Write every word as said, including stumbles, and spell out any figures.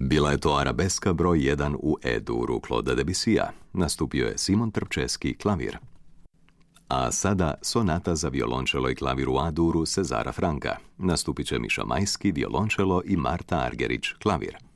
Bila je to arabeska broj jedan u E-duru Claudea Debussya. Nastupio je Simon Trpčeski, klavir. A sada sonata za violončelo i klavir u A-duru Cezara Franka. Nastupit će Miša Majski, violončelo i Marta Argerić, klavir.